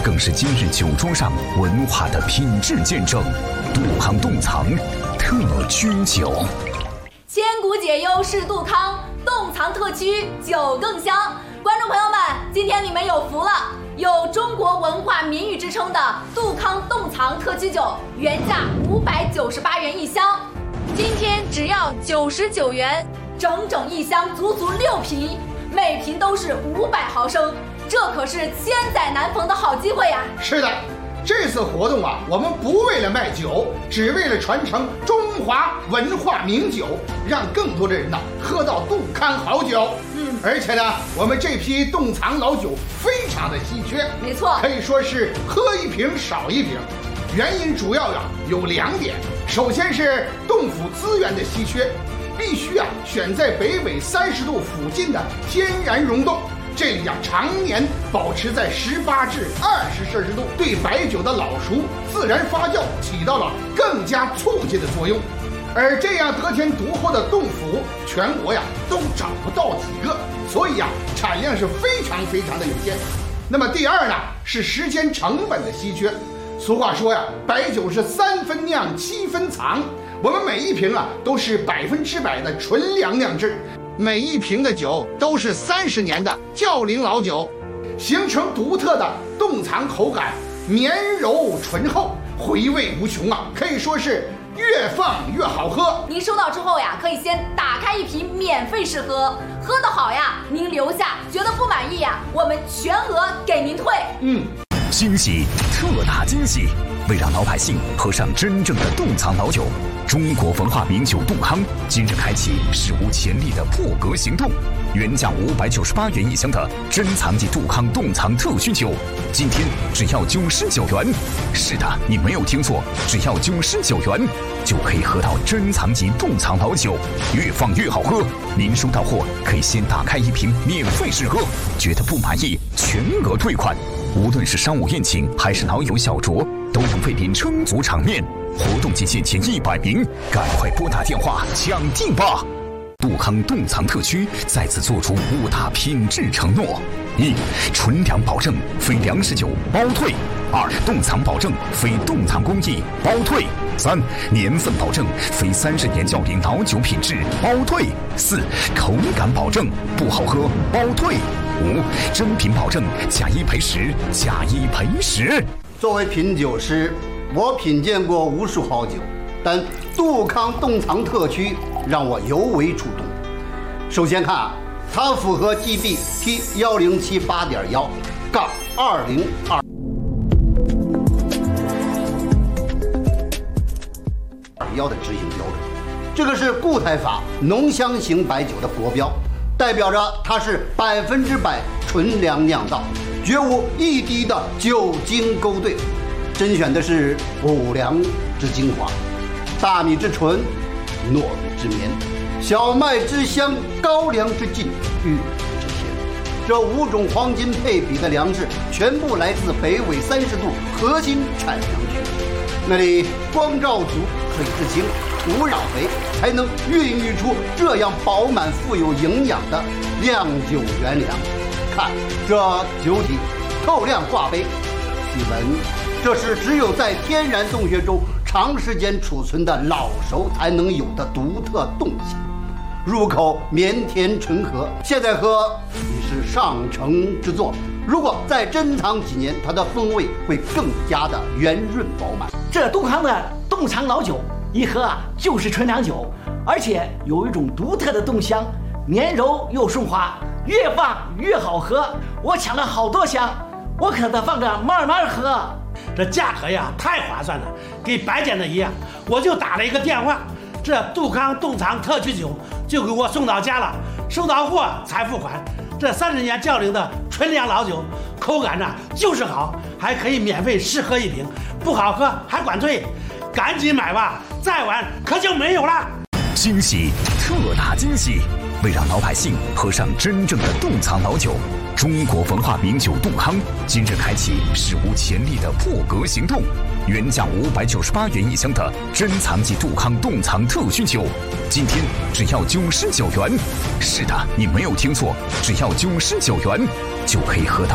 更是今日酒桌上文化的品质见证。杜康冻藏特区酒， 千古解忧是杜康，冻藏特区酒更香。观众朋友们，今天你们有福了，有中国文化名誉之称的杜康冻藏特区酒，原价598元一箱，今天只要99元，整整一箱，足足6瓶，每瓶都是500毫升，这可是千载难逢的好机会呀！ 是的，这次活动啊，我们不为了卖酒，只为了传承中华文化名酒，让更多的人呢喝到杜康好酒。而且呢，我们这批冻藏老酒非常的稀缺， 没错， 可以说是喝一瓶少一瓶。原因主要有2点，首先是冻府资源的稀缺，必须选在北纬30度附近的天然溶洞。这里常年保持在18至20摄氏度，对白酒的老熟、自然发酵起到了更加促进的作用。而这样得天独厚的冻府，全国都找不到几个，所以产量是非常的有限。那么第二呢，是时间成本的稀缺。俗话说白酒是3分酿7分藏，我们每一瓶都是100%的纯粮酿制。每一瓶的酒都是30年的窖龄老酒，形成独特的冻藏口感，绵柔醇厚，回味无穷可以说是越放越好喝。 您收到之后可以先打开一瓶免费试喝，喝得好您留下，觉得不满意我们全额给您退。 惊喜，特大惊喜！为让老百姓喝上真正的冻藏老酒，中国文化名酒杜康今日开启史无前例的破格行动。原价598元一箱的珍藏级杜康冻藏特区酒，今天只要99元。是的，你没有听错，只要99元就可以喝到珍藏级冻藏老酒，越放越好喝。您收到货可以先打开一瓶免费试喝，觉得不满意全额退款。无论是商务宴请还是老友小酌，都能为您撑足场面。活动期限前100名，赶快拨打电话抢订吧！杜康冻藏特区再次做出5大品质承诺：1. 纯粮保证，非粮食酒包退； 2. 冻藏保证，非冻藏工艺包退； 3. 年份保证，非30年窖龄老酒品质包退； 4. 口感保证，不好喝包退； 5. 真品保证，假1赔10，假1赔10。 作为品酒师，我品鉴过无数好酒，但杜康冻藏特区让我尤为触动。首先看它符合 GB T1078.1-2021的执行标准，这个是固态法浓香型白酒的国标，代表着它是100%纯粮酿造，绝无一滴的酒精勾兑，甄选的是五粮之精华，大米之纯，糯米之绵，小麦之香，高粱之劲，玉米之甜。这5种黄金配比的粮食全部来自北纬30度核心产粮区，那里光照足，水质清，土壤肥，才能孕育出这样饱满富有营养的酿酒原粮。看这酒体透亮挂杯，细闻，这是只有在天然洞穴中长时间储存的老熟才能有的独特冻性，入口绵甜醇和，现在喝已是上乘之作。如果再珍藏几年，它的风味会更加的圆润饱满。 这杜康的冻藏老酒一喝就是纯粮酒，而且有一种独特的冻香，绵柔又顺滑，越放越好喝。我抢了好多箱，我可得放着慢慢喝。 这价格太划算了，跟白捡的一样。我就打了一个电话，这杜康冻藏特区酒就给我送到家了，收到货才付款。这30年窖龄的纯粮老酒，口感就是好，还可以免费试喝1瓶，不好喝还管退，赶紧买吧，再晚可就没有了。 惊喜，特大惊喜！为让老百姓喝上真正的冻藏老酒，中国文化名酒杜康今日开启史无前例的破格行动。原价598元一箱的珍藏级杜康冻藏特区酒，今天只要99元。是的，你没有听错，只要99元就可以喝到